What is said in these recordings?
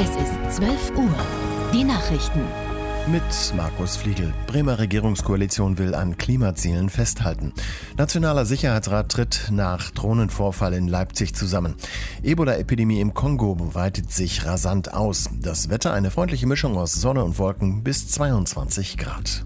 Es ist 12 Uhr. Die Nachrichten. Mit Markus Fliegel. Bremer Regierungskoalition will an Klimazielen festhalten. Nationaler Sicherheitsrat tritt nach Drohnenvorfall in Leipzig zusammen. Ebola-Epidemie im Kongo weitet sich rasant aus. Das Wetter eine freundliche Mischung aus Sonne und Wolken bis 22 Grad.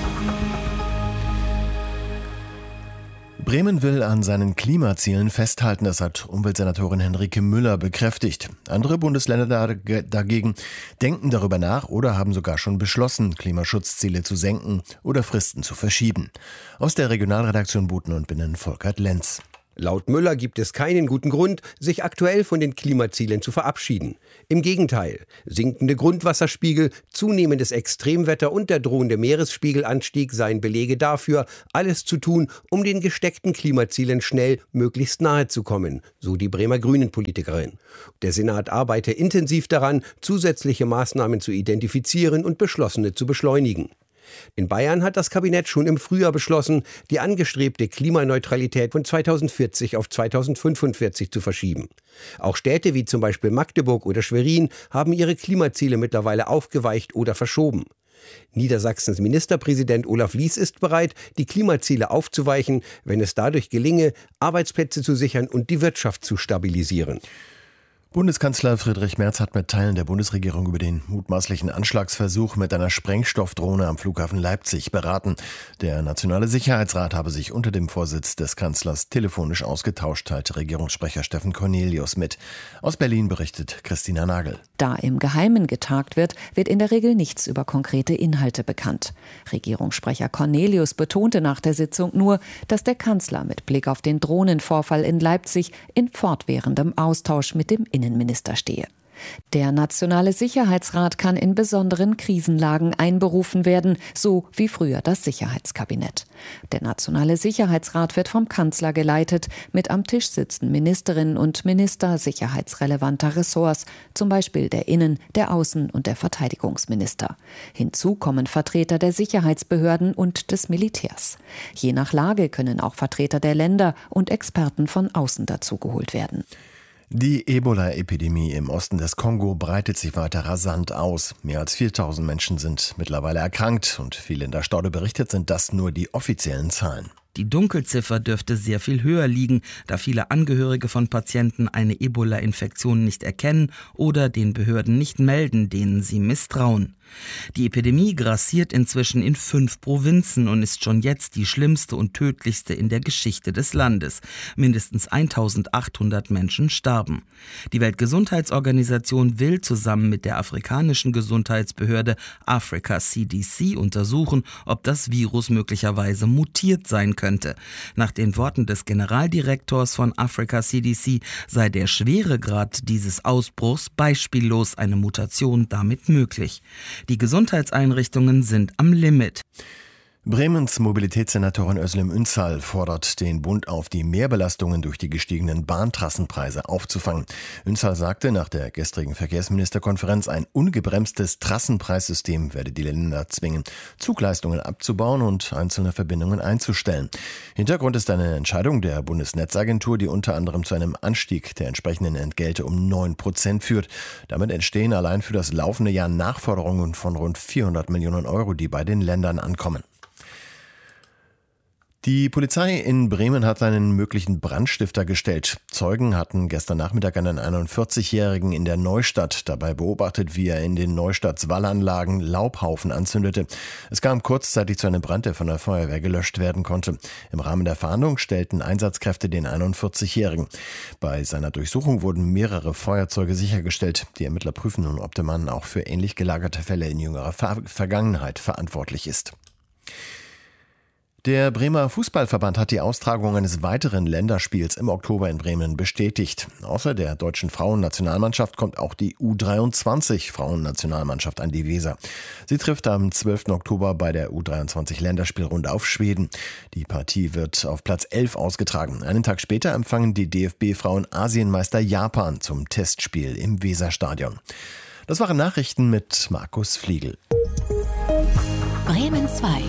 Bremen will an seinen Klimazielen festhalten, das hat Umweltsenatorin Henrike Müller bekräftigt. Andere Bundesländer dagegen denken darüber nach oder haben sogar schon beschlossen, Klimaschutzziele zu senken oder Fristen zu verschieben. Aus der Regionalredaktion Buten und Binnen Volkert Lenz. Laut Müller gibt es keinen guten Grund, sich aktuell von den Klimazielen zu verabschieden. Im Gegenteil, sinkende Grundwasserspiegel, zunehmendes Extremwetter und der drohende Meeresspiegelanstieg seien Belege dafür, alles zu tun, um den gesteckten Klimazielen schnell möglichst nahe zu kommen, so die Bremer Grünen-Politikerin. Der Senat arbeite intensiv daran, zusätzliche Maßnahmen zu identifizieren und beschlossene zu beschleunigen. In Bayern hat das Kabinett schon im Frühjahr beschlossen, die angestrebte Klimaneutralität von 2040 auf 2045 zu verschieben. Auch Städte wie zum Beispiel Magdeburg oder Schwerin haben ihre Klimaziele mittlerweile aufgeweicht oder verschoben. Niedersachsens Ministerpräsident Olaf Lies ist bereit, die Klimaziele aufzuweichen, wenn es dadurch gelinge, Arbeitsplätze zu sichern und die Wirtschaft zu stabilisieren. Bundeskanzler Friedrich Merz hat mit Teilen der Bundesregierung über den mutmaßlichen Anschlagsversuch mit einer Sprengstoffdrohne am Flughafen Leipzig beraten. Der Nationale Sicherheitsrat habe sich unter dem Vorsitz des Kanzlers telefonisch ausgetauscht, teilte Regierungssprecher Steffen Cornelius mit. Aus Berlin berichtet Christina Nagel. Da im Geheimen getagt wird, wird in der Regel nichts über konkrete Inhalte bekannt. Regierungssprecher Cornelius betonte nach der Sitzung nur, dass der Kanzler mit Blick auf den Drohnenvorfall in Leipzig in fortwährendem Austausch mit dem Innenminister stehe. Der Nationale Sicherheitsrat kann in besonderen Krisenlagen einberufen werden, so wie früher das Sicherheitskabinett. Der Nationale Sicherheitsrat wird vom Kanzler geleitet, mit am Tisch sitzen Ministerinnen und Minister sicherheitsrelevanter Ressorts, zum Beispiel der Innen-, der Außen- und der Verteidigungsminister. Hinzu kommen Vertreter der Sicherheitsbehörden und des Militärs. Je nach Lage können auch Vertreter der Länder und Experten von außen dazugeholt werden. Die Ebola-Epidemie im Osten des Kongo breitet sich weiter rasant aus. Mehr als 4000 Menschen sind mittlerweile erkrankt und wie Linda Staude berichtet, sind das nur die offiziellen Zahlen. Die Dunkelziffer dürfte sehr viel höher liegen, da viele Angehörige von Patienten eine Ebola-Infektion nicht erkennen oder den Behörden nicht melden, denen sie misstrauen. Die Epidemie grassiert inzwischen in 5 Provinzen und ist schon jetzt die schlimmste und tödlichste in der Geschichte des Landes. Mindestens 1800 Menschen starben. Die Weltgesundheitsorganisation will zusammen mit der afrikanischen Gesundheitsbehörde Africa CDC untersuchen, ob das Virus möglicherweise mutiert sein könnte. Nach den Worten des Generaldirektors von Africa CDC sei der Schweregrad dieses Ausbruchs beispiellos, eine Mutation damit möglich. Die Gesundheitseinrichtungen sind am Limit. Bremens Mobilitätssenatorin Özlem Ünsal fordert den Bund auf, die Mehrbelastungen durch die gestiegenen Bahntrassenpreise aufzufangen. Ünsal sagte nach der gestrigen Verkehrsministerkonferenz, ein ungebremstes Trassenpreissystem werde die Länder zwingen, Zugleistungen abzubauen und einzelne Verbindungen einzustellen. Hintergrund ist eine Entscheidung der Bundesnetzagentur, die unter anderem zu einem Anstieg der entsprechenden Entgelte um 9% führt. Damit entstehen allein für das laufende Jahr Nachforderungen von rund 400 Millionen Euro, die bei den Ländern ankommen. Die Polizei in Bremen hat einen möglichen Brandstifter gestellt. Zeugen hatten gestern Nachmittag einen 41-Jährigen in der Neustadt dabei beobachtet, wie er in den Neustadts-Wallanlagen Laubhaufen anzündete. Es kam kurzzeitig zu einem Brand, der von der Feuerwehr gelöscht werden konnte. Im Rahmen der Fahndung stellten Einsatzkräfte den 41-Jährigen. Bei seiner Durchsuchung wurden mehrere Feuerzeuge sichergestellt. Die Ermittler prüfen nun, ob der Mann auch für ähnlich gelagerte Fälle in jüngerer Vergangenheit verantwortlich ist. Der Bremer Fußballverband hat die Austragung eines weiteren Länderspiels im Oktober in Bremen bestätigt. Außer der deutschen Frauennationalmannschaft kommt auch die U23-Frauennationalmannschaft an die Weser. Sie trifft am 12. Oktober bei der U23-Länderspielrunde auf Schweden. Die Partie wird auf Platz 11 ausgetragen. Einen Tag später empfangen die DFB-Frauen Asienmeister Japan zum Testspiel im Weserstadion. Das waren Nachrichten mit Markus Fliegel. Bremen 2.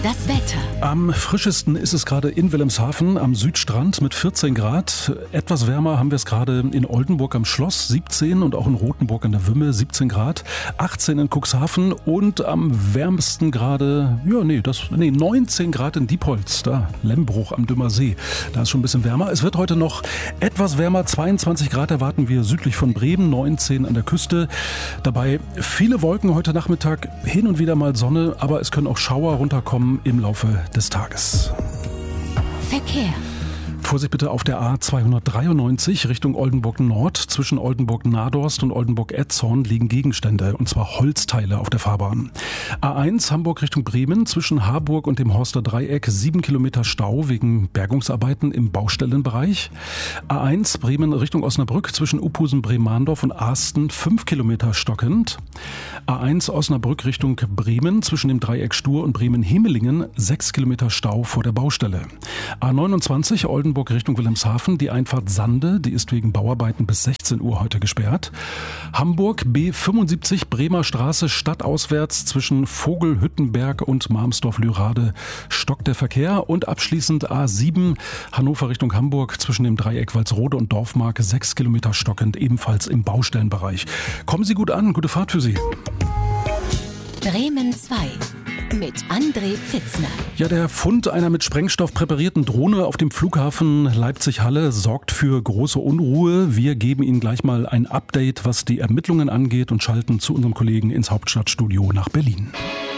Das Wetter. Am frischesten ist es gerade in Wilhelmshaven am Südstrand mit 14 Grad. Etwas wärmer haben wir es gerade in Oldenburg am Schloss, 17, und auch in Rothenburg an der Wümme 17 Grad, 18 in Cuxhaven und am wärmsten gerade, 19 Grad in Diepholz, da Lemmbruch am Dümmer See. Da ist schon ein bisschen wärmer. Es wird heute noch etwas wärmer, 22 Grad erwarten wir südlich von Bremen, 19 an der Küste. Dabei viele Wolken heute Nachmittag, hin und wieder mal Sonne, aber es können auch Schauer runterkommen im Laufe des Tages. Verkehr. Vorsicht bitte auf der A293 Richtung Oldenburg Nord. Zwischen Oldenburg-Nadorst und Oldenburg-Etzhorn liegen Gegenstände, und zwar Holzteile auf der Fahrbahn. A1 Hamburg Richtung Bremen. Zwischen Harburg und dem Horster Dreieck 7 Kilometer Stau wegen Bergungsarbeiten im Baustellenbereich. A1 Bremen Richtung Osnabrück. Zwischen Uphusen-Bremandorf und Asten 5 Kilometer stockend. A1 Osnabrück Richtung Bremen. Zwischen dem Dreieck Stur und Bremen-Hemelingen 6 Kilometer Stau vor der Baustelle. A29 Oldenburg Richtung Wilhelmshaven, die Einfahrt Sande, die ist wegen Bauarbeiten bis 16 Uhr heute gesperrt. Hamburg B75 Bremer Straße stadtauswärts zwischen Vogelhüttenberg und Marmsdorf-Lürade stockt der Verkehr. Und abschließend A7 Hannover Richtung Hamburg zwischen dem Dreieck Walsrode und Dorfmark 6 Kilometer stockend, ebenfalls im Baustellenbereich. Kommen Sie gut an, gute Fahrt für Sie. Bremen 2 mit André Pfitzner. Ja, der Fund einer mit Sprengstoff präparierten Drohne auf dem Flughafen Leipzig-Halle sorgt für große Unruhe. Wir geben Ihnen gleich mal ein Update, was die Ermittlungen angeht, und schalten zu unserem Kollegen ins Hauptstadtstudio nach Berlin.